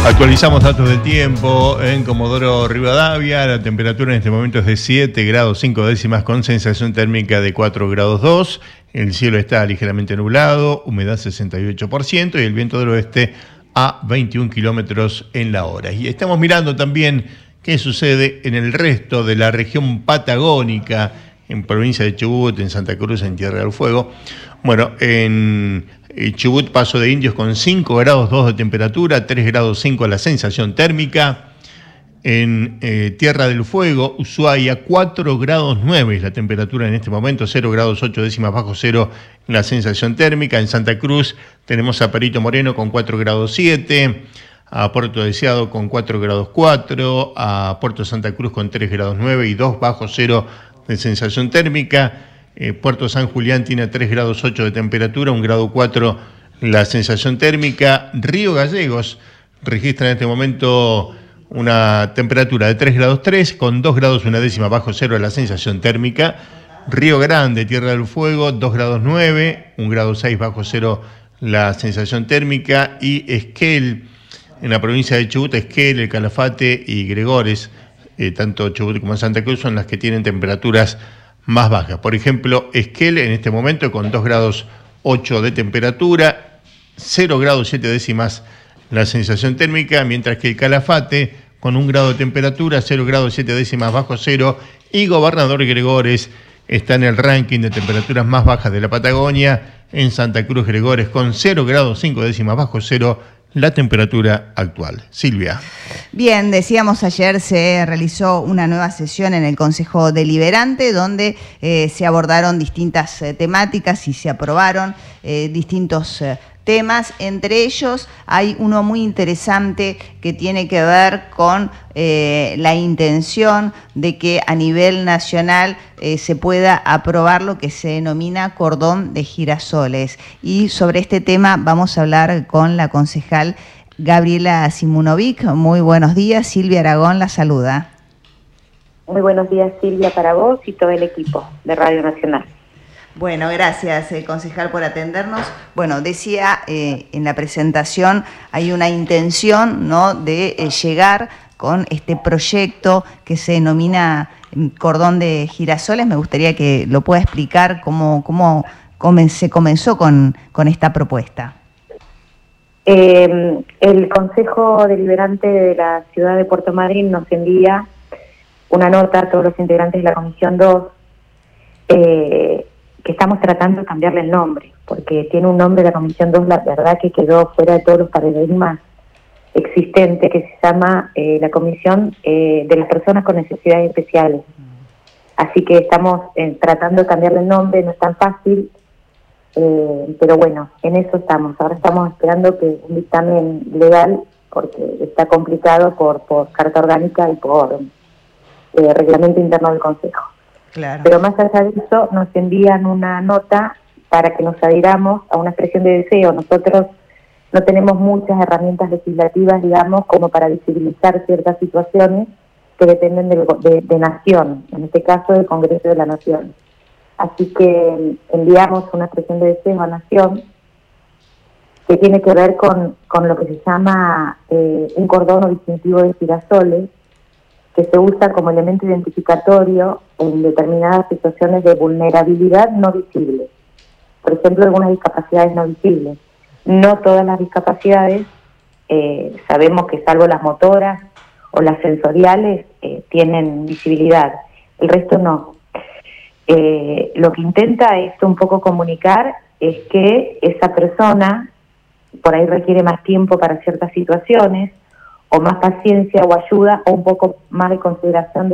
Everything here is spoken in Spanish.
Actualizamos datos del tiempo en Comodoro Rivadavia. La temperatura en este momento es de 7 grados 5 décimas con sensación térmica de 4 grados 2. El cielo está ligeramente nublado, humedad 68% y el viento del oeste a 21 kilómetros en la hora. Y estamos mirando también qué sucede en el resto de la región patagónica, en provincia de Chubut, en Santa Cruz, en Tierra del Fuego. Bueno, en Chubut, Paso de Indios con 5 grados 2 de temperatura, 3 grados 5 la sensación térmica. En Tierra del Fuego, Ushuaia, 4 grados 9 es la temperatura en este momento, 0 grados 8 décimas bajo cero la sensación térmica. En Santa Cruz tenemos a Perito Moreno con 4 grados 7, a Puerto Deseado con 4 grados 4, a Puerto Santa Cruz con 3 grados 9 y 2 bajo cero de sensación térmica. Puerto San Julián tiene 3 grados 8 de temperatura, 1 grado 4 la sensación térmica. Río Gallegos registra en este momento una temperatura de 3 grados 3 con 2 grados 1 décima bajo cero la sensación térmica. Río Grande, Tierra del Fuego, 2 grados 9, 1 grado 6 bajo cero la sensación térmica. Y Esquel, en la provincia de Chubut, Esquel, El Calafate y Gregores, tanto Chubut como Santa Cruz, son las que tienen temperaturas más bajas. Por ejemplo, Esquel en este momento con 2 grados 8 de temperatura, 0 grados 7 décimas la sensación térmica, mientras que el Calafate con 1 grado de temperatura, 0 grados 7 décimas bajo cero, y Gobernador Gregores está en el ranking de temperaturas más bajas de la Patagonia. En Santa Cruz, Gregores con 0 grados 5 décimas bajo cero la temperatura actual. Silvia. Bien, decíamos ayer se realizó una nueva sesión en el Consejo Deliberante donde se abordaron distintas temáticas y se aprobaron distintos temas. Entre ellos hay uno muy interesante que tiene que ver con la intención de que a nivel nacional se pueda aprobar lo que se denomina cordón de girasoles. Y sobre este tema vamos a hablar con la concejal Gabriela Simunovic. Muy buenos días, Silvia Aragón la saluda. Muy buenos días, Silvia, para vos y todo el equipo de Radio Nacional. Bueno, gracias, concejal, por atendernos. Bueno, decía en la presentación, hay una intención, ¿no?, de llegar con este proyecto que se denomina cordón de girasoles. Me gustaría que lo pueda explicar cómo se comenzó con esta propuesta. El Consejo Deliberante de la Ciudad de Puerto Madryn nos envía una nota a todos los integrantes de la Comisión 2, que estamos tratando de cambiarle el nombre, porque tiene un nombre la Comisión 2, la verdad que quedó fuera de todos los paradigmas existentes, que se llama la Comisión de las Personas con Necesidades Especiales. Así que estamos tratando de cambiarle el nombre, no es tan fácil, pero bueno, en eso estamos. Ahora estamos esperando que un dictamen legal, porque está complicado por carta orgánica y por reglamento interno del Consejo. Claro. Pero más allá de eso, nos envían una nota para que nos adhiramos a una expresión de deseo. Nosotros no tenemos muchas herramientas legislativas, digamos, como para visibilizar ciertas situaciones que dependen de Nación, en este caso del Congreso de la Nación. Así que enviamos una expresión de deseo a Nación que tiene que ver con lo que se llama un cordón o distintivo de girasoles, que se usa como elemento identificatorio en determinadas situaciones de vulnerabilidad no visible. Por ejemplo, algunas discapacidades no visibles. No todas las discapacidades, sabemos que salvo las motoras o las sensoriales, tienen visibilidad. El resto no. Lo que intenta esto un poco comunicar es que esa persona por ahí requiere más tiempo para ciertas situaciones, o más paciencia o ayuda, o un poco más de consideración de